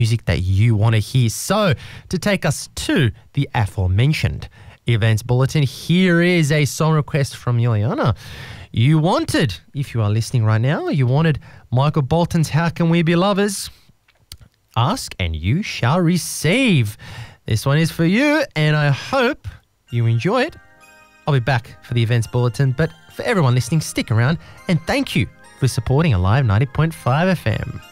music that you want to hear. So, to take us to the aforementioned events bulletin, here is a song request from Juliana. You wanted, if you are listening right now, you wanted Michael Bolton's How Can We Be Lovers? Ask and you shall receive. This one is for you, and I hope you enjoy it. I'll be back for the events bulletin, but for everyone listening, stick around and thank you for supporting Alive 90.5 FM.